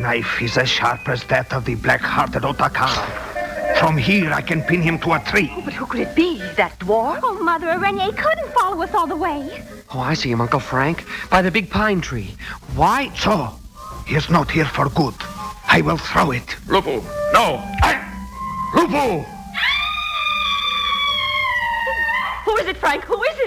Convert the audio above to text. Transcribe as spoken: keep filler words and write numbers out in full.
knife is as sharp as that of the black-hearted Otakar. From here, I can pin him to a tree. Oh, but who could it be? That dwarf? Oh, Mother, Renier couldn't follow us all the way. Oh, I see him, Uncle Frank. By the big pine tree. Why? So, he is not here for good. I will throw it. Lupu, no. I... Lupu! Who is it, Frank? Who is